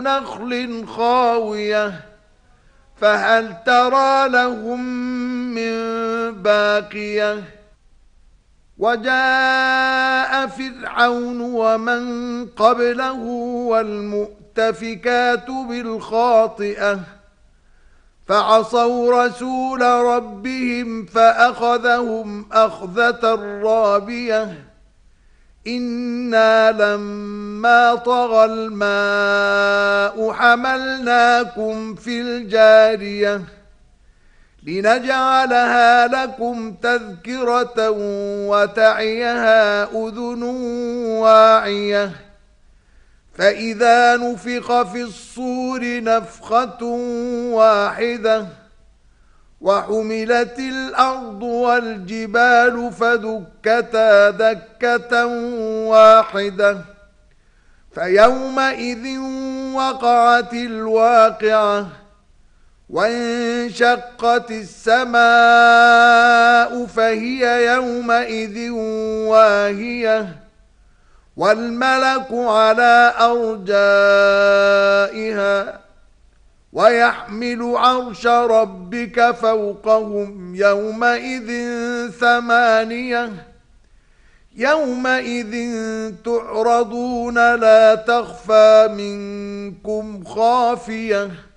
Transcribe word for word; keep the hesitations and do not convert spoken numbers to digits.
نخل خاوية فهل ترى لهم من باقية وجاء فرعون ومن قبله والمؤتفكات بالخاطئة فعصوا رسول ربهم فأخذهم أخذة رابية إنا لما طغى الماء حملناكم في الجارية لنجعلها لكم تذكرة وتعيها أذن واعية فإذا نفخ في الصور نفخة واحدة وحملت الأرض والجبال فدكتا دكة واحدة فيومئذ وقعت الواقعة وانشقت السماء فهي يومئذ واهية والملك على أرجائها ويحمل عرش ربك فوقهم يومئذ ثمانية يومئذ تعرضون لا تخفى منكم خافية